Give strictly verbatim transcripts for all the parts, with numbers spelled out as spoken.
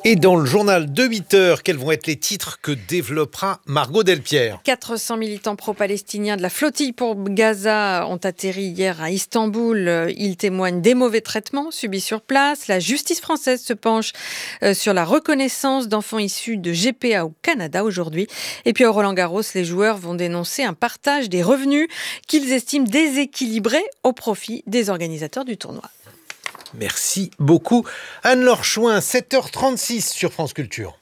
Et dans le journal de huit heures, quels vont être les titres que développera Margot Delpierre? quatre cents militants pro-palestiniens de la flottille pour Gaza ont atterri hier à Istanbul. Ils témoignent des mauvais traitements subis sur place. La justice française se penche sur la reconnaissance d'enfants issus de G P A au Canada aujourd'hui. Et puis au Roland-Garros, les joueurs vont dénoncer un partage des revenus qu'ils estiment déséquilibré au profit des organisateurs du tournoi. Merci beaucoup. Anne-Laure Chouin, sept heures trente-six sur France Culture.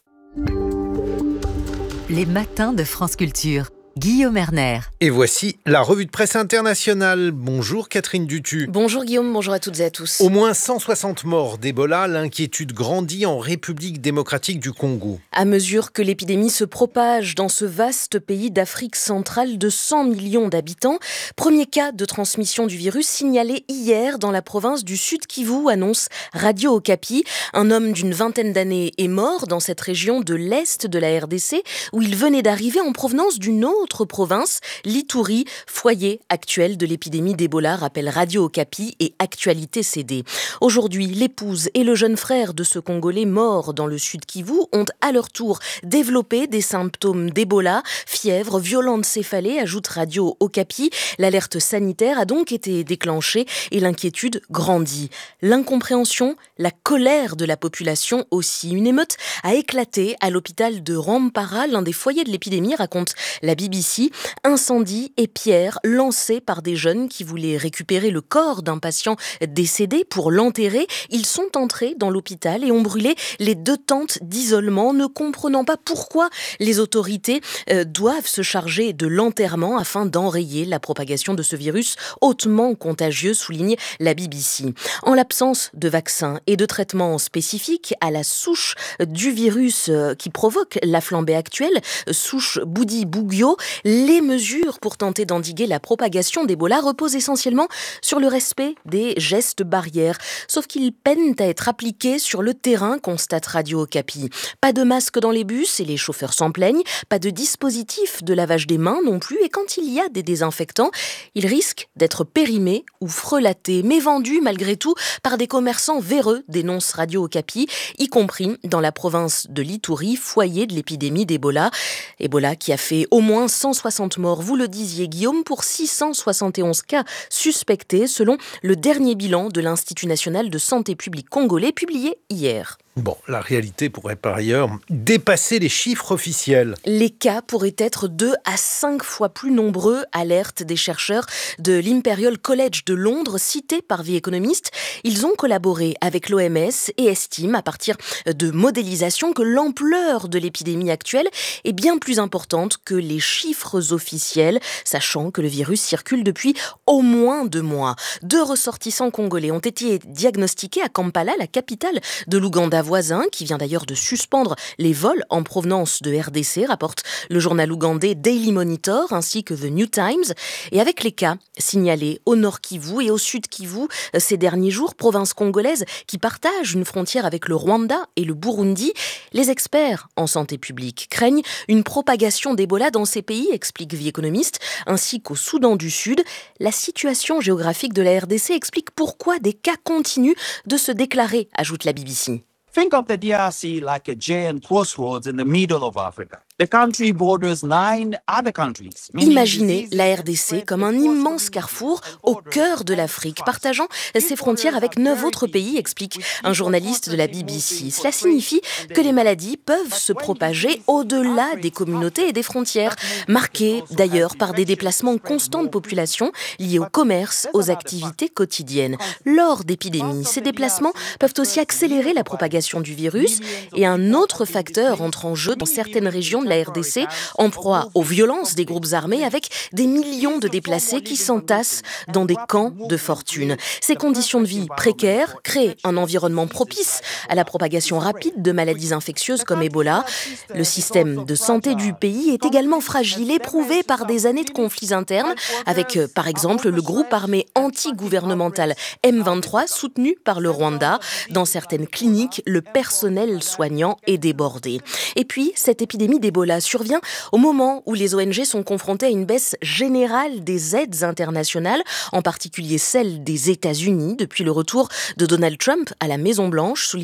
Les matins de France Culture. Guillaume Erner. Et voici la revue de presse internationale. Bonjour Catherine Dutu. Bonjour Guillaume, bonjour à toutes et à tous. Au moins cent soixante morts d'Ebola, l'inquiétude grandit en République démocratique du Congo. À mesure que l'épidémie se propage dans ce vaste pays d'Afrique centrale de cent millions d'habitants, premier cas de transmission du virus signalé hier dans la province du Sud Kivu, annonce Radio Okapi. Un homme d'une vingtaine d'années est mort dans cette région de l'Est de la R D C où il venait d'arriver en provenance d'une autre Autre province, l'Ituri, foyer actuel de l'épidémie d'Ebola, rappelle Radio Okapi et Actualité C D. Aujourd'hui, l'épouse et le jeune frère de ce Congolais mort dans le Sud Kivu ont à leur tour développé des symptômes d'Ebola, fièvre, violente céphalée, ajoute Radio Okapi. L'alerte sanitaire a donc été déclenchée et l'inquiétude grandit. L'incompréhension, la colère de la population aussi. Une émeute a éclaté à l'hôpital de Rwampara, l'un des foyers de l'épidémie, raconte la B B C. Incendie et pierres lancées par des jeunes qui voulaient récupérer le corps d'un patient décédé pour l'enterrer. Ils sont entrés dans l'hôpital et ont brûlé les deux tentes d'isolement, ne comprenant pas pourquoi les autorités euh, doivent se charger de l'enterrement afin d'enrayer la propagation de ce virus hautement contagieux, souligne la B B C. En l'absence de vaccins et de traitements spécifiques à la souche du virus euh, qui provoque la flambée actuelle, souche Bundibugyo, les mesures pour tenter d'endiguer la propagation d'Ebola reposent essentiellement sur le respect des gestes barrières. Sauf qu'ils peinent à être appliqués sur le terrain, constate Radio Okapi. Pas de masque dans les bus et les chauffeurs s'en plaignent. Pas de dispositif de lavage des mains non plus. Et quand il y a des désinfectants, ils risquent d'être périmés ou frelatés, mais vendus malgré tout par des commerçants véreux, dénonce Radio Okapi, y compris dans la province de l'Ituri, foyer de l'épidémie d'Ebola. Ebola qui a fait au moins cent soixante morts, vous le disiez Guillaume, pour six cent soixante et onze cas suspectés selon le dernier bilan de l'Institut national de santé publique congolais publié hier. Bon, la réalité pourrait par ailleurs dépasser les chiffres officiels. Les cas pourraient être deux à cinq fois plus nombreux, alerte des chercheurs de l'Imperial College de Londres, cités par The Economist. Ils ont collaboré avec l'O M S et estiment, à partir de modélisations, que l'ampleur de l'épidémie actuelle est bien plus importante que les chiffres officiels, sachant que le virus circule depuis au moins deux mois. Deux ressortissants congolais ont été diagnostiqués à Kampala, la capitale de l'Ouganda voisin, qui vient d'ailleurs de suspendre les vols en provenance de R D C, rapporte le journal ougandais Daily Monitor ainsi que The New Times. Et avec les cas signalés au Nord Kivu et au Sud Kivu ces derniers jours, province congolaise qui partage une frontière avec le Rwanda et le Burundi, les experts en santé publique craignent une propagation d'Ebola dans ces pays, explique The Economist, ainsi qu'au Soudan du Sud. La situation géographique de la R D C explique pourquoi des cas continuent de se déclarer, ajoute la B B C. Think of the D R C like a giant crossroads in the middle of Africa. The country borders nine other countries. Imaginez la R D C comme un immense carrefour au cœur de l'Afrique, partageant ses frontières avec neuf autres pays, explique un journaliste de la B B C. Cela signifie que les maladies peuvent se propager au-delà des communautés et des frontières, marquées d'ailleurs par des déplacements constants de population liés au commerce, aux activités quotidiennes. Lors d'épidémies, ces déplacements peuvent aussi accélérer la propagation du virus et un autre facteur entre en jeu dans certaines régions de la R D C, en proie aux violences des groupes armés avec des millions de déplacés qui s'entassent dans des camps de fortune. Ces conditions de vie précaires créent un environnement propice à la propagation rapide de maladies infectieuses comme Ebola. Le système de santé du pays est également fragile, éprouvé par des années de conflits internes avec, par exemple, le groupe armé anti-gouvernemental M vingt-trois soutenu par le Rwanda. Dans certaines cliniques, le personnel soignant est débordé. Et puis, cette épidémie d'Ebola survient au moment où les O N G sont confrontées à une baisse générale des aides internationales, en particulier celles des États-Unis, depuis le retour de Donald Trump à la Maison-Blanche,